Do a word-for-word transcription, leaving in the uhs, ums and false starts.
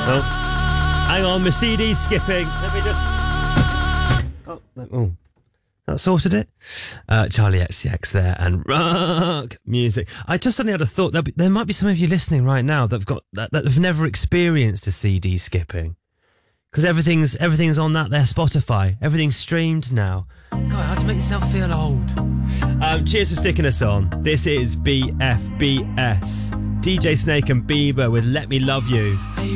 Oh, hang on, my C D's skipping. Let me just... Oh, oh. That sorted it. Uh, Charlie X C X there and rock music. I just suddenly had a thought that there might be some of you listening right now that've got that, that have never experienced a C D skipping, because everything's everything's on that there Spotify. Everything's streamed now. God, I just make yourself feel old. Um, cheers for sticking us on. This is B F B S. D J Snake and Bieber with "Let Me Love You."